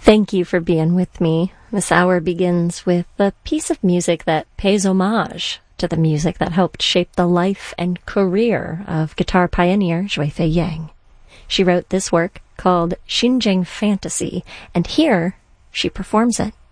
Thank you for being with me. This hour begins with a piece of music that pays homage to the music that helped shape the life and career of guitar pioneer Zhui Fei Yang. She wrote this work called Xinjiang Fantasy, and here she performs it.